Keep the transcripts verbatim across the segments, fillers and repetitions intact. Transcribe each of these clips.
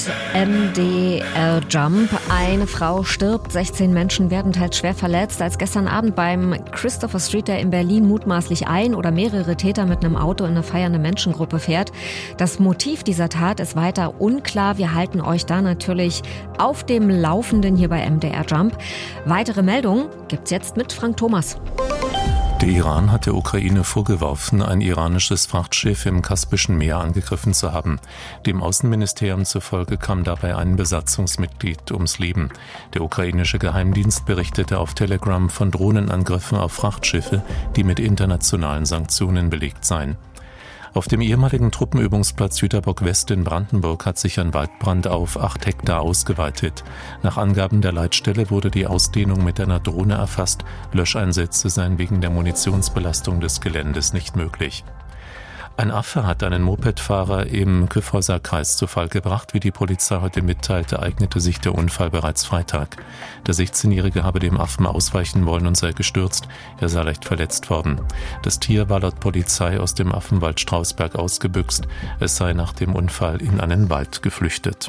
M D R Jump. Eine Frau stirbt, sechzehn Menschen werden teils schwer verletzt, als gestern Abend beim Christopher Street, der in Berlin mutmaßlich ein oder mehrere Täter mit einem Auto in eine feiernde Menschengruppe fährt. Das Motiv dieser Tat ist weiter unklar. Wir halten euch da natürlich auf dem Laufenden hier bei M D R Jump. Weitere Meldungen gibt's jetzt mit Frank Thomas. Der Iran hat der Ukraine vorgeworfen, ein iranisches Frachtschiff im Kaspischen Meer angegriffen zu haben. Dem Außenministerium zufolge kam dabei ein Besatzungsmitglied ums Leben. Der ukrainische Geheimdienst berichtete auf Telegram von Drohnenangriffen auf Frachtschiffe, die mit internationalen Sanktionen belegt seien. Auf dem ehemaligen Truppenübungsplatz Jüterbock West in Brandenburg hat sich ein Waldbrand auf acht Hektar ausgeweitet. Nach Angaben der Leitstelle wurde die Ausdehnung mit einer Drohne erfasst. Löscheinsätze seien wegen der Munitionsbelastung des Geländes nicht möglich. Ein Affe hat einen Mopedfahrer im Kyffhäuser Kreis zu Fall gebracht. Wie die Polizei heute mitteilte, eignete sich der Unfall bereits Freitag. Der sechzehnjährige habe dem Affen ausweichen wollen und sei gestürzt. Er sei leicht verletzt worden. Das Tier war laut Polizei aus dem Affenwald Strausberg ausgebüxt. Es sei nach dem Unfall in einen Wald geflüchtet.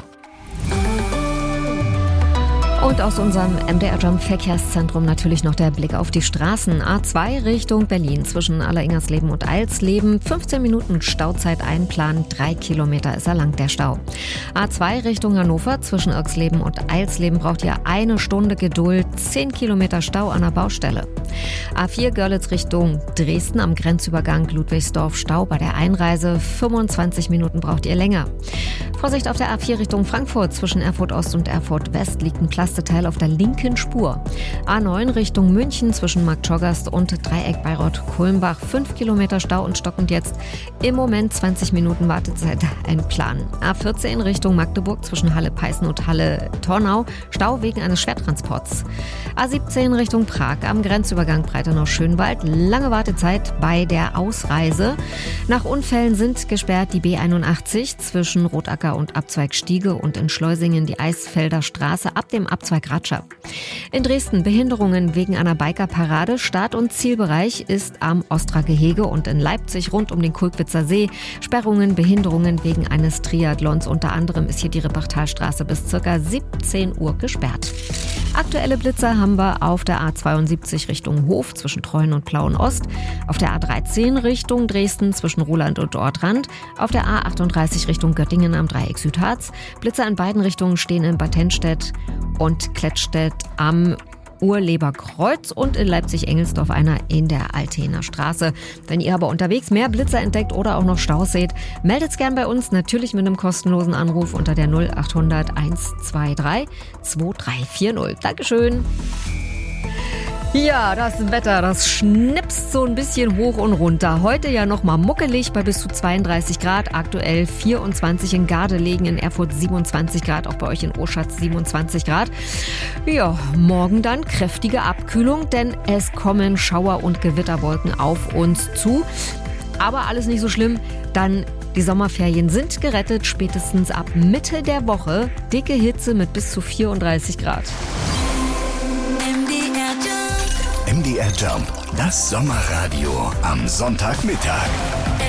Und aus unserem M D R Jump Verkehrszentrum natürlich noch der Blick auf die Straßen. A zwei Richtung Berlin zwischen Alleringersleben und Eilsleben. fünfzehn Minuten Stauzeit einplanen, drei Kilometer ist er lang, der Stau. A zwei Richtung Hannover zwischen Irxleben und Eilsleben braucht ihr eine Stunde Geduld, zehn Kilometer Stau an der Baustelle. A vier Görlitz Richtung Dresden am Grenzübergang Ludwigsdorf Stau bei der Einreise, fünfundzwanzig Minuten braucht ihr länger. Vorsicht auf der A vier Richtung Frankfurt zwischen Erfurt Ost und Erfurt West liegt ein Plasteteil auf der linken Spur. A neun Richtung München zwischen Marktschorgast und Dreieck Bayreuth-Kulmbach, fünf Kilometer Stau und stockend jetzt. Im Moment zwanzig Minuten Wartezeit einplanen. A vierzehn Richtung Magdeburg zwischen Halle-Peißen und Halle-Tornau, Stau wegen eines Schwertransports. A siebzehn Richtung Prag am Grenzübergang Breitenau-Schönwald, lange Wartezeit bei der Ausreise. Nach Unfällen sind gesperrt die B einundachtzig zwischen Rotacker und Abzweig Stiege und in Schleusingen die Eisfelder Straße ab dem Abzweig Ratscher. In Dresden Behinderungen wegen einer Bikerparade. Start- und Zielbereich ist am Ostra Gehege und in Leipzig rund um den Kulkwitzer See. Sperrungen, Behinderungen wegen eines Triathlons. Unter anderem ist hier die Rippertalstraße bis ca. siebzehn Uhr gesperrt. Aktuelle Blitzer haben wir auf der A zweiundsiebzig Richtung Hof zwischen Treuen und Plauen Ost, auf der A dreizehn Richtung Dresden zwischen Roland und Ortrand, auf der A achtunddreißig Richtung Göttingen am Dreieck Südharz. Blitzer in beiden Richtungen stehen in Bad Tennstedt und Klettstedt am Urleberkreuz und in Leipzig-Engelsdorf einer in der Altener Straße. Wenn ihr aber unterwegs mehr Blitzer entdeckt oder auch noch Staus seht, meldet's gern bei uns, natürlich mit einem kostenlosen Anruf unter der null achthundert hundertzweiundzwanzig zweiunddreißig vierzig. Dankeschön. Ja, das Wetter, das schnipst so ein bisschen hoch und runter. Heute ja nochmal muckelig bei bis zu zweiunddreißig Grad, aktuell vierundzwanzig in Gardelegen, in Erfurt siebenundzwanzig Grad, auch bei euch in Oschatz siebenundzwanzig Grad. Ja, morgen dann kräftige Abkühlung, denn es kommen Schauer- und Gewitterwolken auf uns zu. Aber alles nicht so schlimm, dann die Sommerferien sind gerettet, spätestens ab Mitte der Woche. Dicke Hitze mit bis zu vierunddreißig Grad. M D R Jump, das Sommerradio am Sonntagmittag.